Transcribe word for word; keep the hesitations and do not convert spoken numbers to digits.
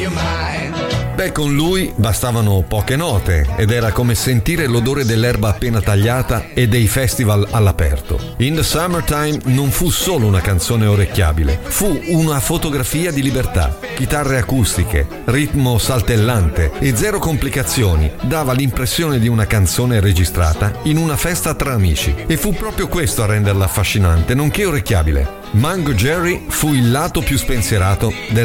Beh, con lui bastavano poche note ed era come sentire l'odore dell'erba appena tagliata e dei festival all'aperto. In the Summertime non fu solo una canzone orecchiabile, fu una fotografia di libertà. Chitarre acustiche, ritmo saltellante e zero complicazioni, dava l'impressione di una canzone registrata in una festa tra amici. E fu proprio questo a renderla affascinante, nonché orecchiabile. Mango Jerry fu il lato più spensierato del